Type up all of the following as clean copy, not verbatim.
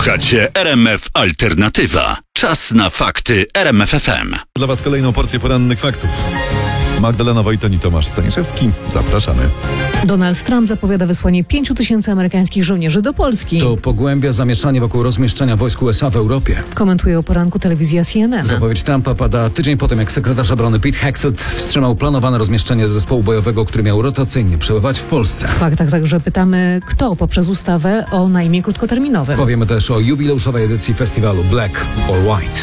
Słuchacie RMF Alternatywa. Czas na fakty RMF FM. Dla Was kolejną porcję porannych faktów. Magdalena Wojton i Tomasz Staniszewski. Zapraszamy. Donald Trump zapowiada wysłanie 5 000 amerykańskich żołnierzy do Polski. To pogłębia zamieszanie wokół rozmieszczania wojsk USA w Europie. Komentuje o poranku telewizja CNN. Zapowiedź Trumpa pada tydzień po tym, jak sekretarz obrony Pete Hegseth wstrzymał planowane rozmieszczenie zespołu bojowego, który miał rotacyjnie przebywać w Polsce. W faktach także pytamy, kto poprzez ustawę o najmie krótkoterminowym. Powiemy też o jubileuszowej edycji festiwalu Black or White.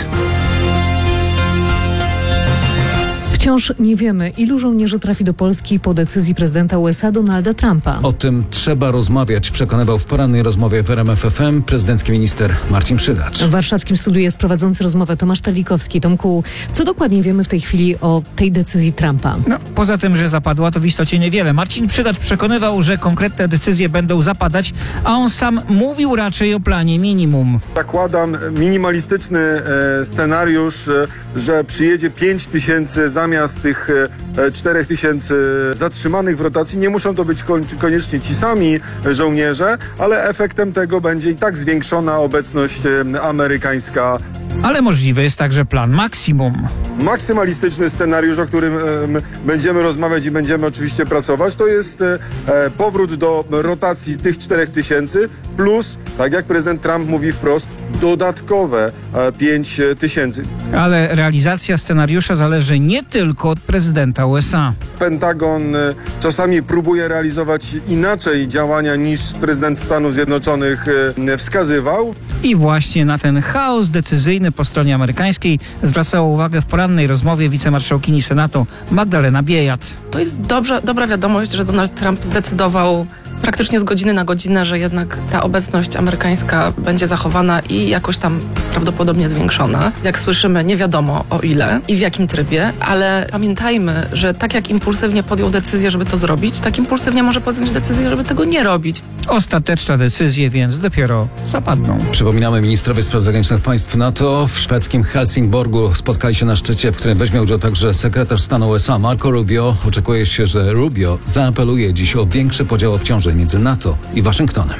Wciąż nie wiemy, ilu żołnierzy trafi do Polski po decyzji prezydenta USA Donalda Trumpa. O tym trzeba rozmawiać, przekonywał w porannej rozmowie w RMF FM prezydencki minister Marcin Przydacz. W warszawskim studiu jest prowadzący rozmowę Tomasz Telikowski. Tomku, co dokładnie wiemy w tej chwili o tej decyzji Trumpa? Poza tym, że zapadła, to w istocie niewiele. Marcin Przydacz przekonywał, że konkretne decyzje będą zapadać, a on sam mówił raczej o planie minimum. Zakładam minimalistyczny scenariusz, że przyjedzie 5 000 zamiast tych 4 000 zatrzymanych w rotacji. Nie muszą to być koniecznie ci sami żołnierze, ale efektem tego będzie i tak zwiększona obecność amerykańska. Ale możliwy jest także plan maksimum. Maksymalistyczny scenariusz, o którym będziemy rozmawiać i będziemy oczywiście pracować, to jest powrót do rotacji tych 4 000 plus, tak jak prezydent Trump mówi wprost, dodatkowe 5 000. Ale realizacja scenariusza zależy nie tylko od prezydenta USA. Pentagon czasami próbuje realizować inaczej działania niż prezydent Stanów Zjednoczonych wskazywał. I właśnie na ten chaos decyzyjny po stronie amerykańskiej zwracała uwagę w porannej rozmowie wicemarszałkini Senatu Magdalena Biejat. To jest dobra wiadomość, że Donald Trump zdecydował praktycznie z godziny na godzinę, że jednak ta obecność amerykańska będzie zachowana i jakoś tam prawdopodobnie zwiększona. Jak słyszymy, nie wiadomo o ile i w jakim trybie, ale pamiętajmy, że tak jak impulsywnie podjął decyzję, żeby to zrobić, tak impulsywnie może podjąć decyzję, żeby tego nie robić. Ostateczne decyzje więc dopiero zapadną. Przypominamy, ministrowie spraw zagranicznych państw NATO w szwedzkim Helsingborgu spotkali się na szczycie, w którym weźmie udział także sekretarz stanu USA Marco Rubio. Oczekuje się, że Rubio zaapeluje dziś o większy podział obciążeń między NATO i Waszyngtonem.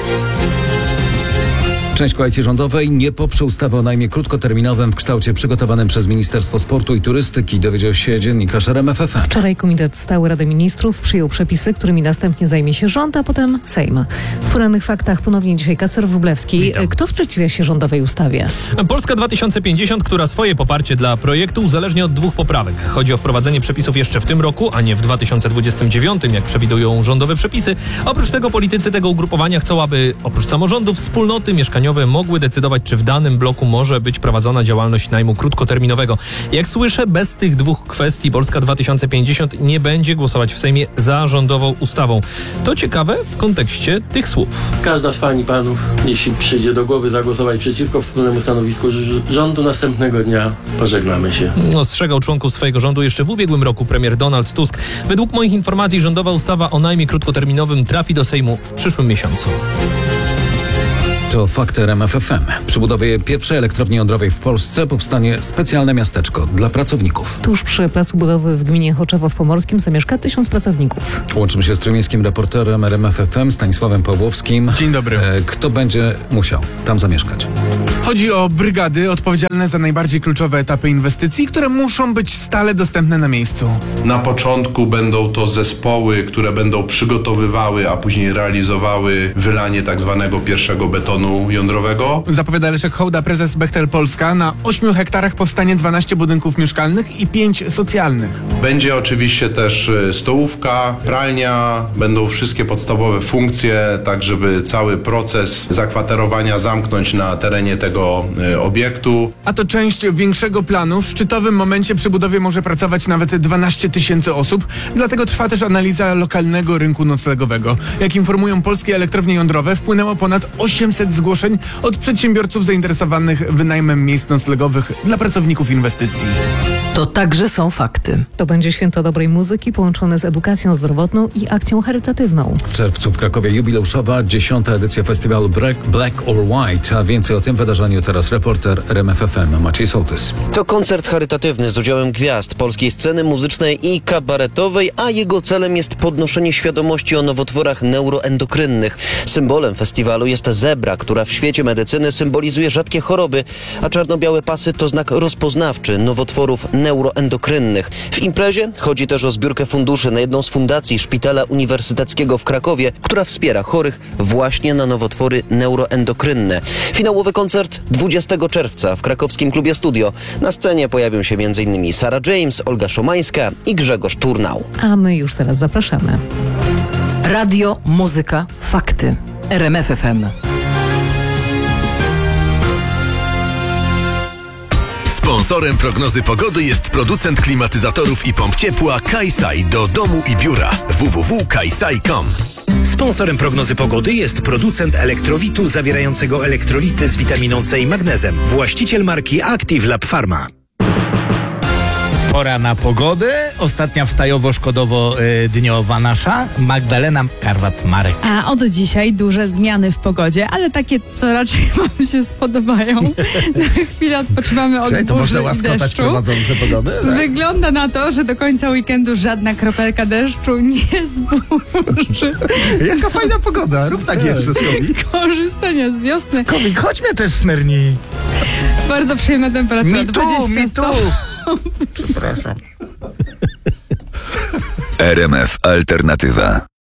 Część koalicji rządowej nie poprze ustawy o najmie krótkoterminowym w kształcie przygotowanym przez Ministerstwo Sportu i Turystyki, dowiedział się dziennikarz RMF FM. Wczoraj Komitet Stały Rady Ministrów przyjął przepisy, którymi następnie zajmie się rząd, a potem Sejm. W porannych faktach ponownie dzisiaj Kacper Wróblewski. Witam. Kto sprzeciwia się rządowej ustawie? Polska 2050, która swoje poparcie dla projektu uzależnia od 2 poprawek. Chodzi o wprowadzenie przepisów jeszcze w tym roku, a nie w 2029, jak przewidują rządowe przepisy. Oprócz tego politycy tego ugrupowania chcą, aby oprócz samorządów wspólnoty mieszkaniowe mogły decydować, czy w danym bloku może być prowadzona działalność najmu krótkoterminowego. Jak słyszę, bez tych 2 kwestii Polska 2050 nie będzie głosować w Sejmie za rządową ustawą. To ciekawe w kontekście tych słów. Każda z pań i panów, jeśli przyjdzie do głowy zagłosować przeciwko wspólnemu stanowisku rządu, następnego dnia pożegnamy się. Ostrzegał członków swojego rządu jeszcze w ubiegłym roku premier Donald Tusk. Według moich informacji rządowa ustawa o najmie krótkoterminowym trafi do Sejmu w przyszłym miesiącu. To fakt RMF FM. Przy budowie pierwszej elektrowni jądrowej w Polsce powstanie specjalne miasteczko dla pracowników. Tuż przy placu budowy w gminie Choczewo Pomorskim zamieszka 1000 pracowników. Łączymy się z trójmiejskim reporterem RMF FM Stanisławem Pawłowskim. Dzień dobry. Kto będzie musiał tam zamieszkać? Chodzi o brygady odpowiedzialne za najbardziej kluczowe etapy inwestycji, które muszą być stale dostępne na miejscu. Na początku będą to zespoły, które będą przygotowywały, a później realizowały wylanie tak zwanego pierwszego betonu jądrowego. Zapowiada Leszek Hołda, prezes Bechtel Polska. Na 8 hektarach powstanie 12 budynków mieszkalnych i 5 socjalnych. Będzie oczywiście też stołówka, pralnia, będą wszystkie podstawowe funkcje, tak żeby cały proces zakwaterowania zamknąć na terenie tego obiektu. A to część większego planu. W szczytowym momencie przy budowie może pracować nawet 12 000 osób. Dlatego trwa też analiza lokalnego rynku noclegowego. Jak informują polskie elektrownie jądrowe, wpłynęło ponad 800 zgłoszeń od przedsiębiorców zainteresowanych wynajmem miejsc noclegowych dla pracowników inwestycji. To także są fakty. To będzie święto dobrej muzyki połączone z edukacją zdrowotną i akcją charytatywną. W czerwcu w Krakowie jubileuszowa 10. edycja festiwalu Black or White, a więcej o tym wydarzeniu wydarzeniu teraz reporter RMF FM Maciej Sołtys. To koncert charytatywny z udziałem gwiazd polskiej sceny muzycznej i kabaretowej, a jego celem jest podnoszenie świadomości o nowotworach neuroendokrynnych. Symbolem festiwalu jest zebra, która w świecie medycyny symbolizuje rzadkie choroby, a czarno-białe pasy to znak rozpoznawczy nowotworów neuroendokrynnych. W imprezie chodzi też o zbiórkę funduszy na jedną z fundacji Szpitala Uniwersyteckiego w Krakowie, która wspiera chorych właśnie na nowotwory neuroendokrynne. Finałowy koncert 20 czerwca w krakowskim klubie Studio. Na scenie pojawią się m.in. Sarah James, Olga Szomańska i Grzegorz Turnał. A my już teraz zapraszamy. Radio, muzyka, fakty. RMF FM. Sponsorem prognozy pogody jest producent klimatyzatorów i pomp ciepła Kaisai do domu i biura www.kaisai.com. Sponsorem prognozy pogody jest producent elektrowitu zawierającego elektrolity z witaminą C i magnezem. Właściciel marki Active Lab Pharma. Pora na pogodę. Ostatnia wstajowo-szkodowo-dniowa nasza Magdalena Karwat-Marek. A od dzisiaj duże zmiany w pogodzie, ale takie, co raczej wam się spodobają. Na chwilę odpoczywamy od burzy to można i łaskotać deszczu. prowadzące pogody? Tak? Wygląda na to, że do końca weekendu żadna kropelka deszczu nie zburzy. Jaka fajna pogoda. Rób tak jeszcze, Skowik. Korzystania z wiosny. Skowik, chodź mnie też smyrnij. Bardzo przyjemna temperatura. Mi tu. Przepraszam. RMF Alternatywa.